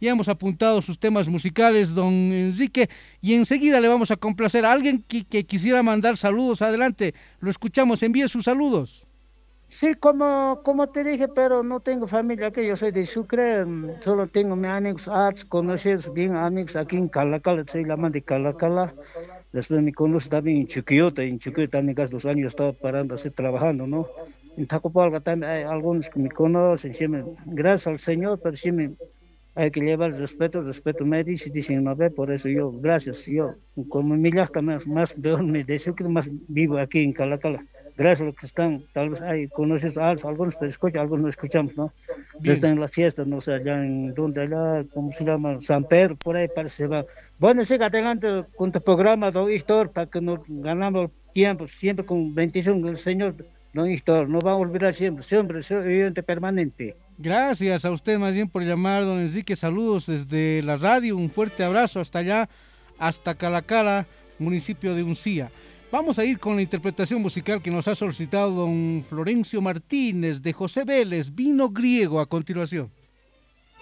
Ya hemos apuntado sus temas musicales, don Enrique, y enseguida le vamos a complacer a alguien que quisiera mandar saludos. Adelante, lo escuchamos, envíe sus saludos. Sí, como te dije, pero no tengo familia aquí, yo soy de Sucre, solo tengo mis amigos, conocidos, bien amigos aquí en Calacala, soy la de Calacala. Después me conoce también en Chuquillota también casi 2 años estaba parando así trabajando, ¿no? En Tacopalca también hay algunos que me conocen, gracias al Señor, pero hay que llevar el respeto me dice, dicen, no ve, por eso yo, gracias, yo, como mi llasta más peor me deseo que más vivo aquí en Calacala. Gracias a los que están, tal vez hay conocidos algunos, pero escuchan, algunos no escuchamos, ¿no? Pero Bien. están en las fiestas, no sé, allá en donde, allá, ¿cómo se llama? San Pedro, por ahí parece que va. Bueno, siga adelante con tu programa, don Histor, para que nos ganamos tiempo, siempre con bendición del Señor, don Histor, no vamos a olvidar siempre, siempre, soy oyente permanente. Gracias a usted más bien por llamar, don Enrique. Saludos desde la radio. Un fuerte abrazo hasta allá, hasta Calacala, municipio de Uncía. Vamos a ir con la interpretación musical que nos ha solicitado don Florencio Martínez de José Vélez, Vino Griego, a continuación.